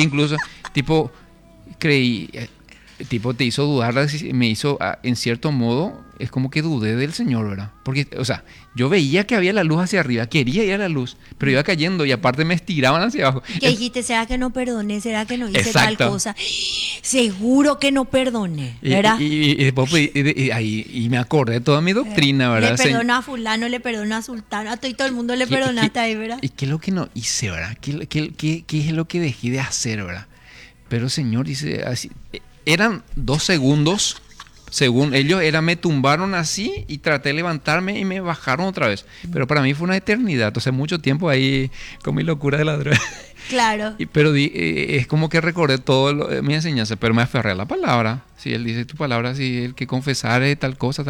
Incluso, tipo, creí, tipo, te hizo dudar, me hizo, en cierto modo, es como que dudé del Señor, ¿verdad? Porque, o sea, yo veía que había la luz hacia arriba, quería ir a la luz, pero iba cayendo y aparte me estiraban hacia abajo. ¿Qué dijiste? ¿Será que no perdoné? ¿Será que no hice Exacto. tal cosa? Seguro que no perdoné, ¿verdad? Y después y me acordé de toda mi doctrina, ¿verdad? Le perdono a fulano, le perdono a sultano, a todo el mundo le perdonaste ahí, ¿verdad? ¿Y qué es lo que no hice, verdad? ¿Qué es lo que dejé de hacer, verdad? Pero el Señor dice así, eran 2 segundos, según ellos, me tumbaron así y traté de levantarme y me bajaron otra vez. Pero para mí fue una eternidad, entonces mucho tiempo ahí con mi locura de la droga. Claro. Pero es como que recordé todo mi enseñanza, pero me aferré a la palabra. Si Él dice tu palabra, si el que confesare tal cosa.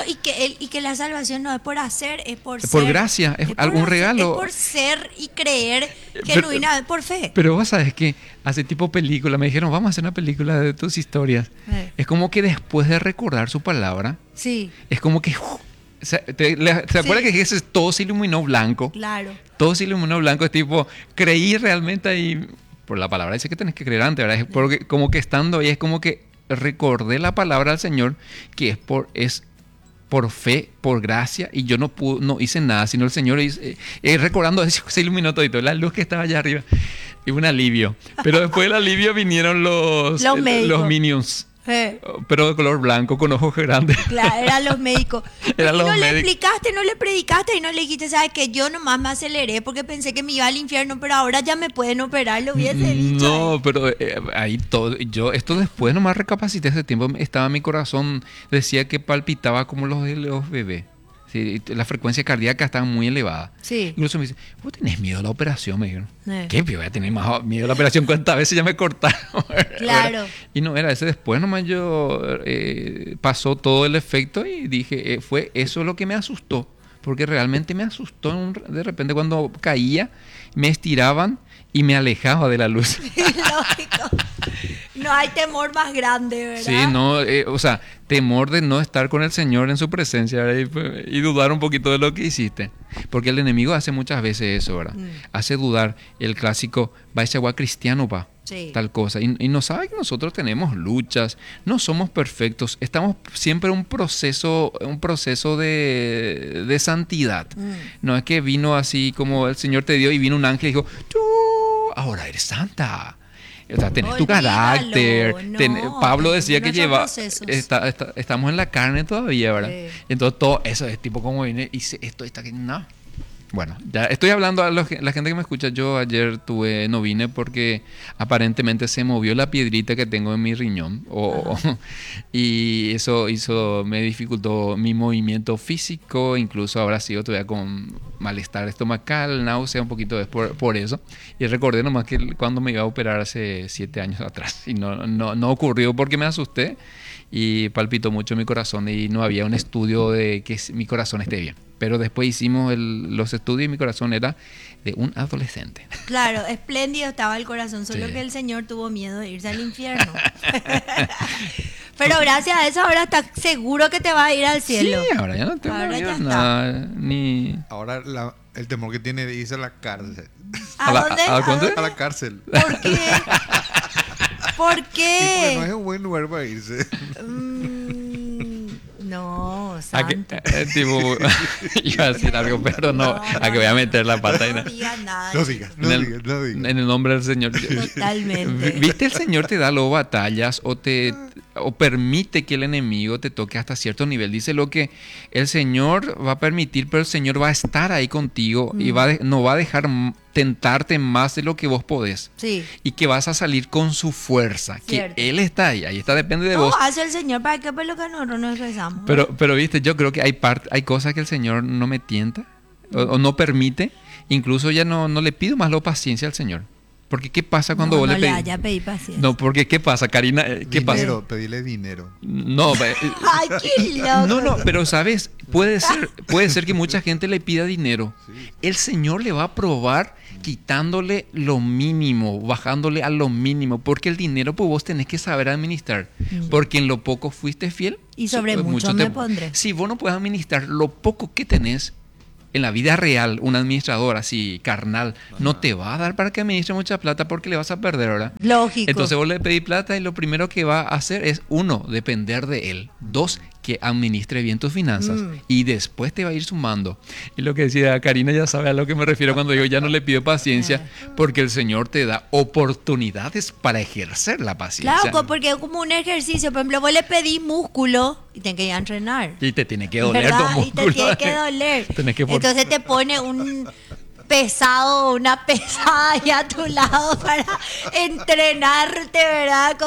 Y que la salvación no es por hacer, es por ser. Por gracia, es algún regalo. Es por ser y creer genuinamente, por fe. Pero vos sabes que hace tipo película, me dijeron, vamos a hacer una película de tus historias. Es como que después de recordar su palabra, sí, es como que... ¿Te acuerdas que ese todo se iluminó blanco? Claro. Todo se iluminó blanco, es tipo, creí realmente ahí, por la palabra dice que tenés que creer antes, ¿verdad? Es porque como que estando ahí, es como que recordé la palabra del Señor, que es por fe, por gracia, y yo no hice nada, sino el Señor recordando eso, se iluminó todo, la luz que estaba allá arriba, y un alivio. Pero después del alivio vinieron los minions. Pero de color blanco, con ojos grandes. Claro, eran los médicos. Le explicaste, no le predicaste y no le dijiste, ¿sabes qué? Yo nomás me aceleré porque pensé que me iba al infierno, pero ahora ya me pueden operar, lo hubiese dicho. No, pero ahí todo, esto después nomás recapacité ese tiempo, estaba mi corazón, decía que palpitaba como los de los bebés. Sí, la frecuencia cardíaca estaba muy elevada. Sí. Incluso me dice, ¿vos tenés miedo a la operación? Me dijeron. ¿Qué? Voy a tener más miedo a la operación. ¿Cuántas veces ya me cortaron? Claro. Y no era ese. Después nomás yo pasó todo el efecto y dije, fue eso lo que me asustó. Porque realmente me asustó de repente cuando caía, me estiraban y me alejaba de la luz. Lógico. No hay temor más grande, ¿verdad? Sí, no, o sea, temor de no estar con el Señor en su presencia, ¿verdad? Y dudar un poquito de lo que hiciste. Porque el enemigo hace muchas veces eso, ¿verdad? Hace dudar el clásico, va ese agua cristiano, pa. Sí. Tal cosa. Y no sabe que nosotros tenemos luchas, no somos perfectos, estamos siempre en un proceso de santidad. No es que vino así como el Señor te dio y vino un ángel y dijo, tú ahora eres santa. O sea, tenés tu carácter. Pablo decía que estamos en la carne todavía, ¿verdad? Sí. Entonces todo eso es tipo como viene y dice, esto está que no. Bueno, ya estoy hablando a la gente que me escucha. Yo ayer no vine porque aparentemente se movió la piedrita que tengo en mi riñón. Y eso me dificultó mi movimiento físico. Incluso ahora sigo todavía con malestar estomacal, náusea, un poquito por eso. Y recordé nomás que cuando me iba a operar hace 7 años atrás. Y no ocurrió porque me asusté y palpitó mucho mi corazón y no había un estudio de que mi corazón esté bien. Pero después hicimos los estudios y mi corazón era de un adolescente. Claro, espléndido estaba el corazón, solo que el Señor tuvo miedo de irse al infierno. Pero gracias a eso ahora estás seguro que te vas a ir al cielo. Sí, ahora ya no tengo nada. Ahora el temor que tiene de irse a la cárcel. ¿A dónde? A la cárcel. ¿Por qué? ¿Por qué? Y no es un buen lugar para irse. No, santo. Iba a decir algo, pero no, a que voy a meter la pata. No digas nada. No digas. En el nombre del Señor. Totalmente. ¿Viste? El Señor te da luego batallas o permite que el enemigo te toque hasta cierto nivel. Dice lo que el Señor va a permitir, pero el Señor va a estar ahí contigo y no va a dejar tentarte más de lo que vos podés. Sí. Y que vas a salir con su fuerza. Cierto. Que Él está ahí está, depende de vos. Hace el Señor para que lo que nosotros nos rezamos. Pero viste, yo creo que hay cosas que el Señor no me tienta o no permite. Incluso ya no le pido más la paciencia al Señor. Porque ¿qué pasa cuando vos le pedís? Ya pedí paciencia. No, porque ¿qué pasa, Karina? ¿Qué pasa? Pedile dinero. No, ay, qué loco. No, pero sabes, puede ser que mucha gente le pida dinero. Sí. El Señor le va a probar quitándole lo mínimo, bajándole a lo mínimo, porque el dinero pues vos tenés que saber administrar, porque en lo poco fuiste fiel y sobre mucho me pondré. Si vos no puedes administrar lo poco que tenés, En la vida real, un administrador así carnal no te va a dar para que administre mucha plata porque le vas a perder, ¿verdad? Lógico. Entonces vos le pedís plata y lo primero que va a hacer es, uno, depender de él. Dos, que administre bien tus finanzas. Y después te va a ir sumando. Y lo que decía Karina ya sabe a lo que me refiero cuando digo ya no le pido paciencia, porque el Señor te da oportunidades para ejercer la paciencia. Claro, porque es como un ejercicio. Por ejemplo, vos le pedís músculo y tenés que ir a entrenar. Y te tiene que doler ¿verdad? tu músculo. Y te tiene que doler. Entonces te pone un pesado, una pesada ahí a tu lado para entrenarte, ¿verdad?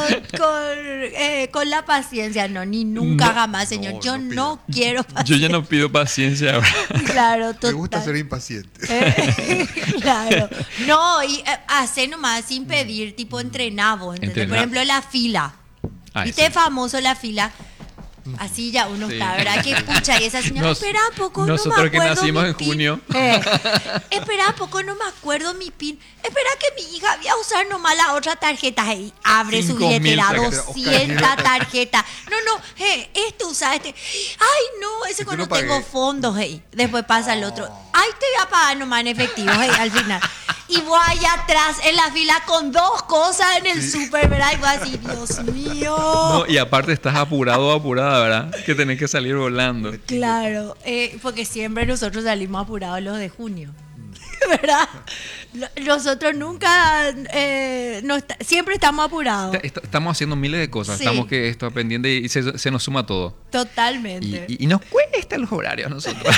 Con la paciencia. No, ni nunca, No, jamás, Señor. Yo no quiero paciencia. Yo ya no pido paciencia ahora. Claro, total. Me gusta ser impaciente. Claro. No, y hacer nomás sin pedir, tipo entrenamos. ¿Entendés? Por ejemplo, la fila. ¿Viste sí. famoso la fila? Así ya uno Sí. está, ¿verdad? Que pucha, y esa señora, espera poco, no nosotros me acuerdo que nacimos mi en pin. junio. Espera poco, no me acuerdo mi pin. Espera que mi hija voy a usar nomás la otra tarjeta. Y abre su 5.000 billetera, saca. 200 tarjetas. No, este usa este. Ay, no, ese Yo no no tengo pagué. fondos, Después pasa el otro. Ay, te voy a pagar nomás en efectivo, al final. Y voy allá atrás en la fila con 2 cosas en el súper, ¿verdad? Y voy así, Dios mío. No, y aparte estás apurado o apurada, ¿verdad? Que tenés que salir volando. Claro, porque siempre nosotros salimos apurados los de junio, ¿verdad? Nosotros nunca, siempre estamos apurados. Estamos haciendo miles de cosas. Sí. Estamos que esto pendiente y se nos suma todo. Totalmente. Y nos cuesta los horarios a nosotros.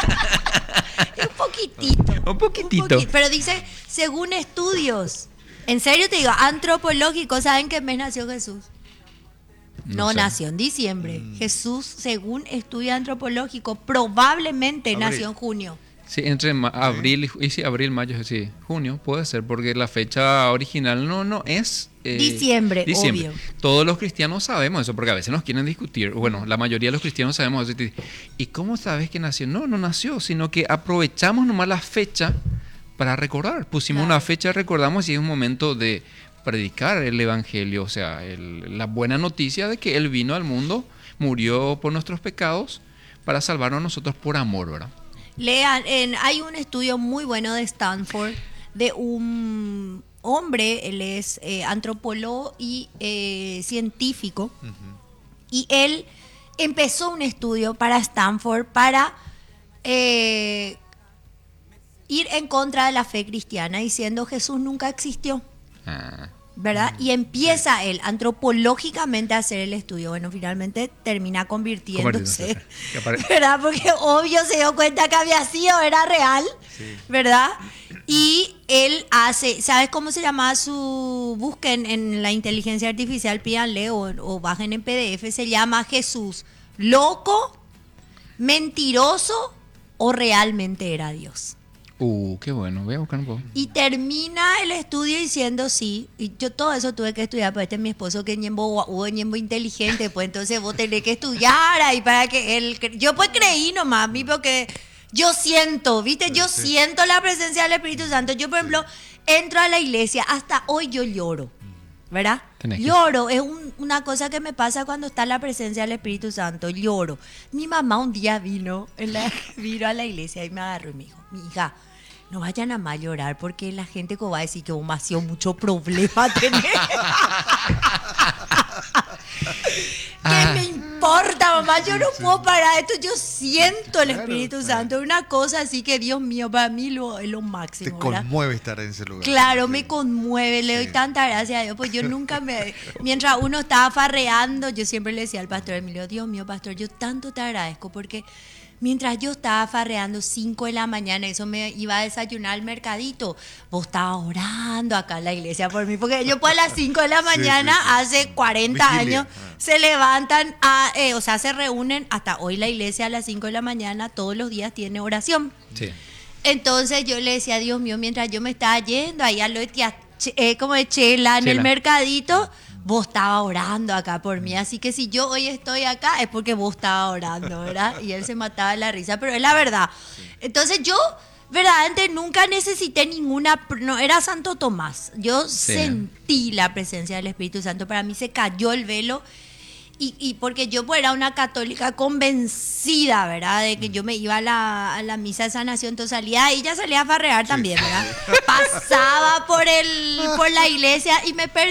Un poquitito. Un poquitito. Pero dice, según estudios, en serio te digo, antropológicos, ¿saben qué mes nació Jesús? No, sé. nació en diciembre. Jesús, según estudio antropológico, probablemente Abril. nació en junio. Sí, entre abril y sí, abril, mayo, sí, junio, puede ser, porque la fecha original no es Diciembre, obvio. Todos los cristianos sabemos eso, porque a veces nos quieren discutir. Bueno, la mayoría de los cristianos sabemos eso. ¿Y cómo sabes que nació? No nació, sino que aprovechamos nomás la fecha para recordar. Pusimos una fecha, recordamos, y es un momento de predicar el evangelio, o sea, la buena noticia de que Él vino al mundo, murió por nuestros pecados para salvarnos a nosotros por amor, ¿verdad? Lean, hay un estudio muy bueno de Stanford de un hombre, él es antropólogo y científico, y él empezó un estudio para Stanford para ir en contra de la fe cristiana, diciendo Jesús nunca existió. ¿Verdad? Y empieza él antropológicamente a hacer el estudio. Bueno, finalmente termina convirtiéndose. ¿Verdad? Porque obvio se dio cuenta que había sido, era real. Sí. ¿Verdad? Y él hace, ¿sabes cómo se llama su? Busquen en la inteligencia artificial, pídanle o bajen en PDF, se llama Jesús, loco, mentiroso o realmente era Dios. Qué bueno, voy a buscar un poco. Y termina el estudio diciendo sí, y yo todo eso tuve que estudiar, pues este es mi esposo que ñembo inteligente, pues entonces vos tenés que estudiar ahí para que él, yo pues creí nomás, porque yo siento, ¿viste? Yo siento la presencia del Espíritu Santo. Yo, por ejemplo, entro a la iglesia, hasta hoy yo lloro, ¿verdad? Lloro, es una cosa que me pasa cuando está la presencia del Espíritu Santo, lloro. Mi mamá un día vino a la iglesia y me agarró y me dijo, mi hija, no vayan a mal llorar porque la gente va a decir que vos me ha sido mucho problema tener. ¿Qué me importa, mamá? Yo no puedo parar esto. Yo siento el Espíritu Santo. Es una cosa así que, Dios mío, para mí es lo máximo. Te conmueve estar en ese lugar. Claro, me conmueve. Le doy tanta gracias a Dios. Pues yo nunca mientras uno estaba farreando, yo siempre le decía al pastor Emilio, Dios mío, pastor, yo tanto te agradezco porque mientras yo estaba farreando 5 de la mañana, eso me iba a desayunar al mercadito, vos estabas orando acá en la iglesia por mí, porque ellos pues a las 5 de la mañana, hace 40 años, se levantan, se reúnen, hasta hoy la iglesia a las 5 de la mañana, todos los días tiene oración. Sí. Entonces yo le decía, Dios mío, mientras yo me estaba yendo ahí a lo de como de Chela en el mercadito, vos estabas orando acá por mí, así que si yo hoy estoy acá es porque vos estabas orando, ¿verdad? Y él se mataba de la risa, pero es la verdad. Entonces yo verdaderamente nunca necesité no era Santo Tomás, yo sentí la presencia del Espíritu Santo, para mí se cayó el velo Y porque yo pues era una católica convencida, ¿verdad? De que yo me iba a la misa de sanación, entonces salía y ya salía a farrear también, ¿verdad? Pasaba por la iglesia y me